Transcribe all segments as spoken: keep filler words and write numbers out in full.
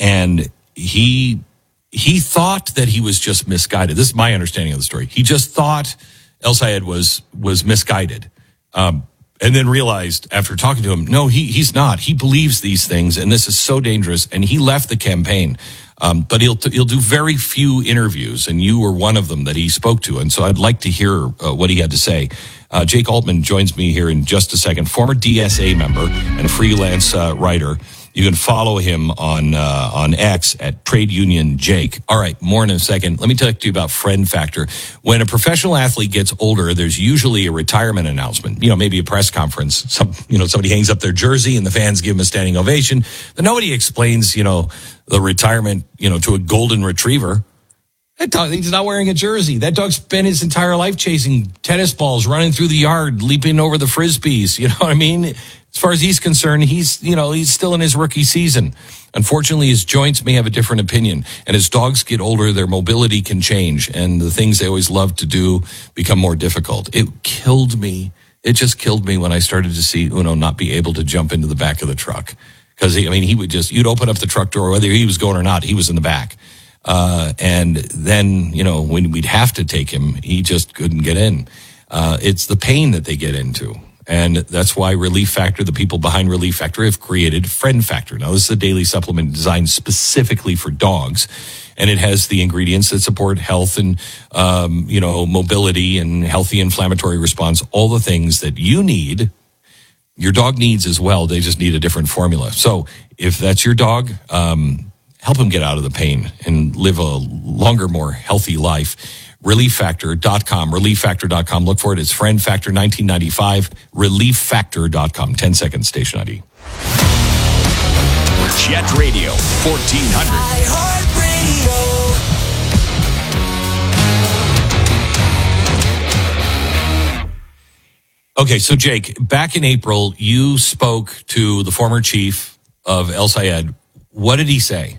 and he he thought that he was just misguided. This is my understanding of the story. He just thought El-Sayed was was misguided, um, and then realized after talking to him, no, he he's not. He believes these things, and this is so dangerous. And he left the campaign. Um, but he'll he'll do very few interviews, and you were one of them that he spoke to. And so I'd like to hear uh, what he had to say. Uh, Jake Altman joins me here in just a second, former D S A member and a freelance uh, writer. You can follow him on uh, on X at Trade Union Jake. All right, more in a second. Let me talk to you about Friend Factor. When a professional athlete gets older, there's usually a retirement announcement. You know, maybe a press conference. Some, you know, somebody hangs up their jersey and the fans give him a standing ovation. But nobody explains, you know, the retirement, you know, to a golden retriever. That dog, he's not wearing a jersey. That dog spent his entire life chasing tennis balls, running through the yard, leaping over the frisbees. You know what I mean? As far as he's concerned, he's, you know, he's still in his rookie season. Unfortunately, his joints may have a different opinion. And as dogs get older, their mobility can change. And the things they always loved to do become more difficult. It killed me. It just killed me when I started to see Uno not be able to jump into the back of the truck. Because, I mean, he would just, you'd open up the truck door, whether he was going or not, he was in the back. Uh, and then, you know, when we'd have to take him, he just couldn't get in. Uh, it's the pain that they get into. And that's why Relief Factor, the people behind Relief Factor, have created Friend Factor. Now, this is a daily supplement designed specifically for dogs. And it has the ingredients that support health and, um, you know, mobility and healthy inflammatory response, all the things that you need. Your dog needs as well. They just need a different formula. So if that's your dog, um, help him get out of the pain and live a longer, more healthy life. relief factor dot com, relief factor dot com. Look for it. It's Friend Factor nineteen ninety-five, relief factor dot com. ten seconds, station I D. Jet Radio, fourteen hundred. Okay, so Jake, back in April, you spoke to the former chief of El-Sayed. What did he say?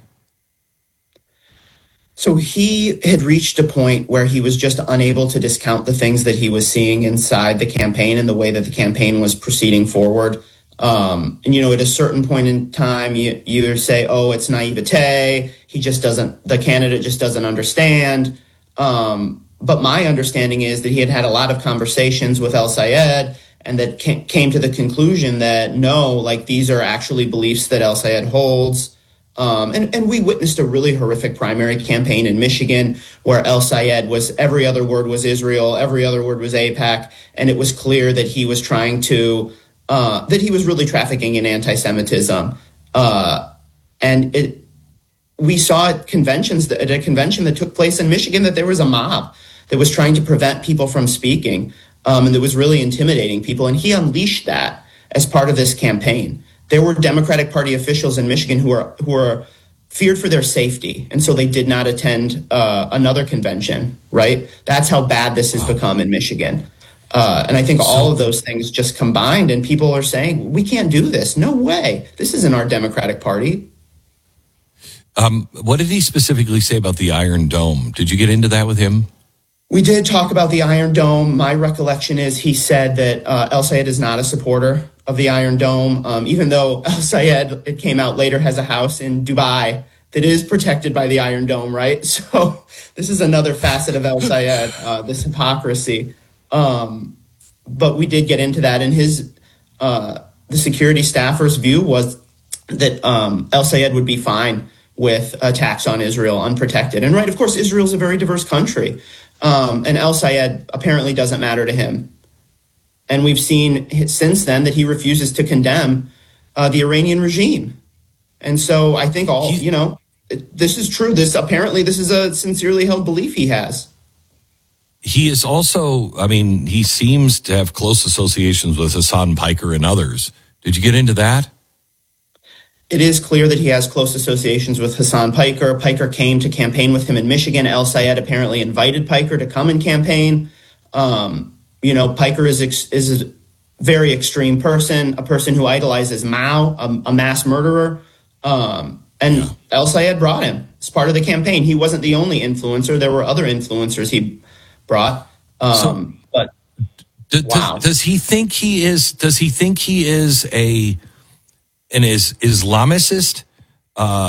So he had reached a point where he was just unable to discount the things that he was seeing inside the campaign and the way that the campaign was proceeding forward. Um, and, you know, at a certain point in time, you, you either say, oh, it's naivete. He just doesn't, the candidate just doesn't understand. Um, but my understanding is that he had had a lot of conversations with El-Sayed and that came to the conclusion that no, like these are actually beliefs that El-Sayed holds. Um, and, and we witnessed a really horrific primary campaign in Michigan where El-Sayed was, every other word was Israel, every other word was AIPAC, and it was clear that he was trying to, uh, that he was really trafficking in anti-Semitism. Uh, and it, we saw at conventions, at a convention that took place in Michigan, that there was a mob that was trying to prevent people from speaking, um, and that was really intimidating people. And he unleashed that as part of this campaign. There were Democratic Party officials in Michigan who are who are feared for their safety, and so they did not attend uh, another convention, right? That's how bad this has become in Michigan. Uh, and I think all of those things just combined, and people are saying, we can't do this. No way. This isn't our Democratic Party. Um, what did he specifically say about the Iron Dome? Did you get into that with him? We did talk about the Iron Dome. My recollection is he said that uh, El-Sayed is not a supporter of the Iron Dome, um, even though El-Sayed, it came out later, has a house in Dubai that is protected by the Iron Dome, right? So this is another facet of El-Sayed, uh, this hypocrisy. Um, but we did get into that, and his uh, the security staffer's view was that um, El-Sayed would be fine with attacks on Israel unprotected. And right, of course, Israel's a very diverse country. Um, and El-Sayed apparently doesn't matter to him. And we've seen since then that he refuses to condemn uh, the Iranian regime. And so I think all, you know, this is true. This apparently this is a sincerely held belief he has. He is also, I mean, he seems to have close associations with Hassan Piker and others. Did you get into that? It is clear that he has close associations with Hassan Piker. Piker came to campaign with him in Michigan. El-Sayed apparently invited Piker to come and campaign. Um, you know, Piker is ex- is a very extreme person, a person who idolizes Mao, a, a mass murderer. Um, and yeah. El-Sayed brought him as part of the campaign. He wasn't the only influencer. There were other influencers he brought. Um, so, but d- wow. does, does he think he is? Does he think he is a an is Islamicist? Uh,